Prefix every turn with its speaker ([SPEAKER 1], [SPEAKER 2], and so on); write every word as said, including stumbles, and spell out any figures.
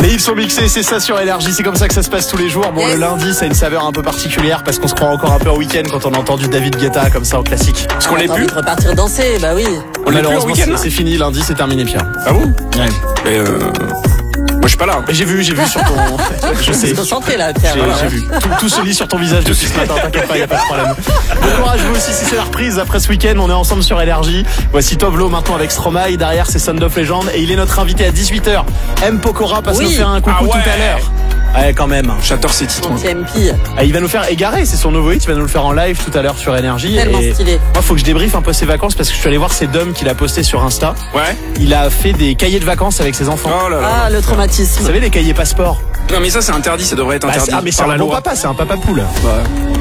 [SPEAKER 1] Les hits sont mixés, c'est ça sur Énergie, c'est comme ça que ça se passe tous les jours. Bon, yes. Le lundi, ça a une saveur un peu particulière parce qu'on se croit encore un peu en week-end quand on a entendu David Guetta comme ça en classique.
[SPEAKER 2] Parce qu'on l'est plus.
[SPEAKER 3] On va repartir danser, bah oui.
[SPEAKER 1] On Malheureusement, c'est, c'est fini, lundi, c'est terminé, Pierre.
[SPEAKER 2] Ah bon?
[SPEAKER 1] Ouais.
[SPEAKER 2] Mais euh... Moi je suis pas là.
[SPEAKER 1] Mais j'ai vu, j'ai vu sur ton.
[SPEAKER 3] Je sais. Concentré là, Pierre.
[SPEAKER 1] J'ai,
[SPEAKER 3] voilà.
[SPEAKER 1] j'ai vu. Tout, tout se lit sur ton visage depuis ce matin. T'inquiète pas, y a pas de problème. Bon courage vous aussi si c'est la reprise après ce week-end. On est ensemble sur Énergie. Voici Tovlo maintenant avec Stromae. Derrière c'est Sound of Legend et il est notre invité à dix-huit heures. M Pokora passe oui. nous faire un coucou ah ouais. tout à l'heure. Ouais, quand même.
[SPEAKER 2] J'adore ces titres.
[SPEAKER 3] Ah,
[SPEAKER 1] il va nous faire égarer, c'est son nouveau hit. Il va nous le faire en live tout à l'heure sur Énergie.
[SPEAKER 3] Tellement
[SPEAKER 1] et
[SPEAKER 3] stylé.
[SPEAKER 1] Moi, faut que je débriefe un peu ses vacances parce que je suis allé voir ses dums qu'il a posté sur Insta.
[SPEAKER 2] Ouais.
[SPEAKER 1] Il a fait des cahiers de vacances avec ses enfants.
[SPEAKER 2] Oh là là.
[SPEAKER 3] Ah, le traumatisme.
[SPEAKER 1] Vous savez, les cahiers passeport.
[SPEAKER 2] Non, mais ça, c'est interdit, ça devrait être interdit.
[SPEAKER 1] Bah, ah, mais c'est un bon papa, c'est un papa poule.
[SPEAKER 2] Ouais.